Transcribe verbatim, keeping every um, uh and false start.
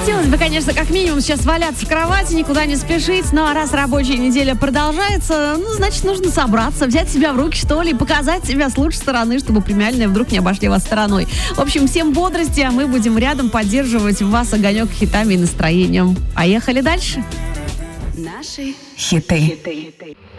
Хотелось бы, конечно, как минимум сейчас валяться в кровати, никуда не спешить. Ну, а раз рабочая неделя продолжается, ну, значит, нужно собраться, взять себя в руки, что ли, показать себя с лучшей стороны, чтобы премиальные вдруг не обошли вас стороной. В общем, всем бодрости, а мы будем рядом поддерживать в вас огонек хитами и настроением. Поехали дальше. Наши хиты. хиты.